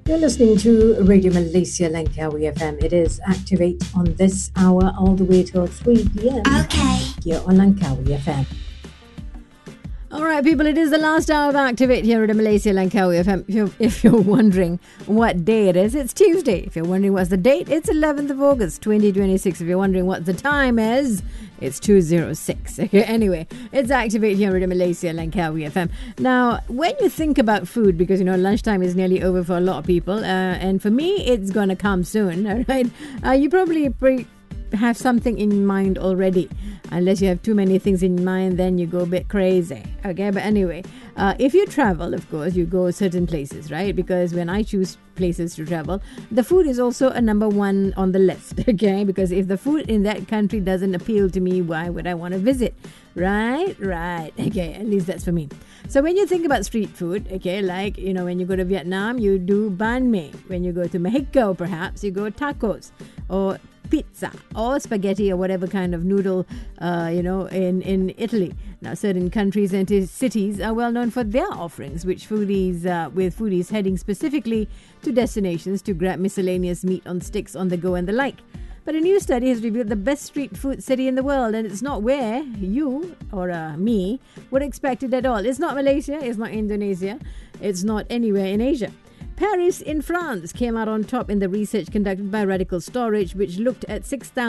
You're listening to Radio Malaysia Langkawi FM. It is Activate on this hour all the way till 3 p.m. Okay. Here on Langkawi FM. All right, people, it is the last hour of Activate here at Malaysia Langkawi FM. If you're wondering what day it is, it's Tuesday. If you're wondering what's the date, it's 11th of August, 2026. If you're wondering what the time is, it's 2:06. Okay, anyway, it's Activate here at Malaysia Langkawi FM. Now, when you think about food, because, lunchtime is nearly over for a lot of people, and for me, it's going to come soon, all right? You probably have something in mind already. Unless you have too many things in mind, then you go a bit crazy. Okay, but anyway, if you travel, of course, you go certain places, right? Because when I choose places to travel, the food is also a number one on the list. Okay, because if the food in that country doesn't appeal to me, why would I want to visit? Right. Okay, at least that's for me. So when you think about street food, okay, like, when you go to Vietnam, you do banh mi. When you go to Mexico, perhaps, you go tacos or pizza or spaghetti or whatever kind of noodle, in Italy. Now, certain countries and cities are well known for their offerings, with foodies heading specifically to destinations to grab miscellaneous meat on sticks on the go and the like. But a new study has revealed the best street food city in the world, and it's not where you or me would expect it at all. It's not Malaysia, it's not Indonesia, it's not anywhere in Asia. Paris in France came out on top in the research conducted by Radical Storage, which looked at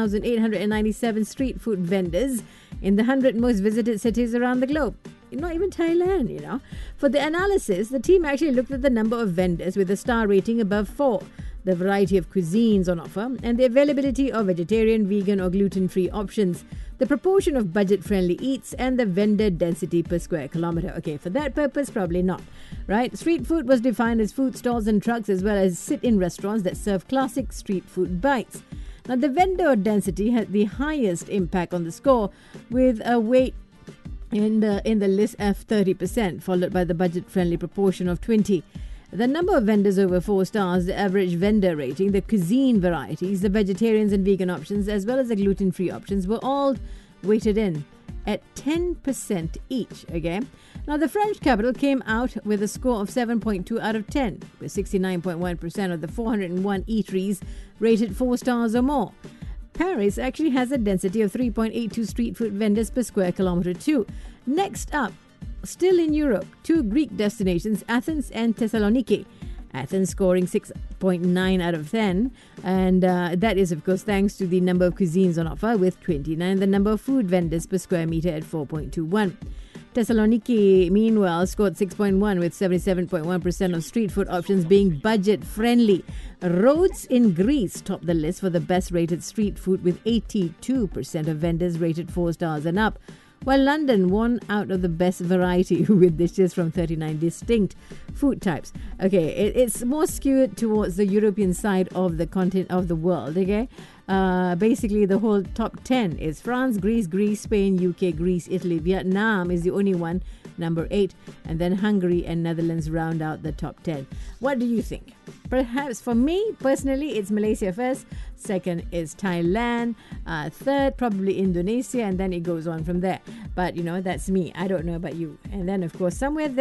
6,897 street food vendors in the 100 most visited cities around the globe. Not even Thailand, For the analysis, the team actually looked at the number of vendors with a star rating above 4, the variety of cuisines on offer, and the availability of vegetarian, vegan or gluten-free options, the proportion of budget-friendly eats, and the vendor density per square kilometre. Okay, for that purpose, probably not, right? Street food was defined as food stalls and trucks as well as sit-in restaurants that serve classic street food bites. Now, the vendor density had the highest impact on the score, with a weight in the list of 30%, followed by the budget-friendly proportion of 20%. The number of vendors over 4 stars, the average vendor rating, the cuisine varieties, the vegetarians and vegan options, as well as the gluten-free options were all weighted in at 10% each. Okay. Now, the French capital came out with a score of 7.2 out of 10, with 69.1% of the 401 eateries rated 4 stars or more. Paris actually has a density of 3.82 street food vendors per square kilometre too. Next up, still in Europe, 2 Greek destinations, Athens and Thessaloniki. Athens scoring 6.9 out of 10, and that is, of course, thanks to the number of cuisines on offer with 29, the number of food vendors per square metre at 4.21. Thessaloniki, meanwhile, scored 6.1 with 77.1% of street food options being budget-friendly. Rhodes in Greece topped the list for the best-rated street food with 82% of vendors rated 4 stars and up, while London won out of the best variety with dishes from 39 distinct food types. Okay, it's more skewed towards the European side of the continent of the world, okay? Basically, the whole top 10 is France, Greece, Spain, UK, Greece, Italy. Vietnam is the only one, number 8, and then Hungary and Netherlands round out the top 10. What do you think? Perhaps for me, personally, it's Malaysia first. Second is Thailand. Third, probably Indonesia, and then it goes on from there. But, that's me. I don't know about you. And then, of course, somewhere there